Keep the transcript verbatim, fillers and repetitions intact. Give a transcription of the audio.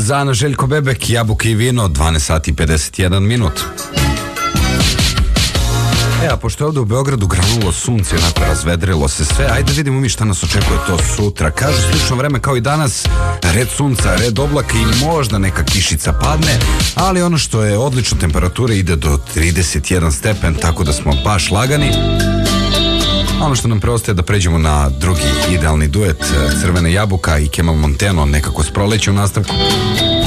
Za Ana Željko Bebek, Jabuke i vino, dvanaest sati i pedeset jedan minut. E, a pošto je ovdje u Beogradu granulo sunce, onako razvedrilo se sve, ajde vidimo mi šta nas očekuje to sutra. Kažu slično vreme kao i danas, red sunca, red oblaka i možda neka kišica padne, ali ono što je odlično, temperatura ide do trideset jedan stepen, tako da smo baš lagani. Ono što nam preostaje da pređemo na drugi idealni duet, Crvena jabuka i Kemal Monteno, nekako s proleće u nastavku.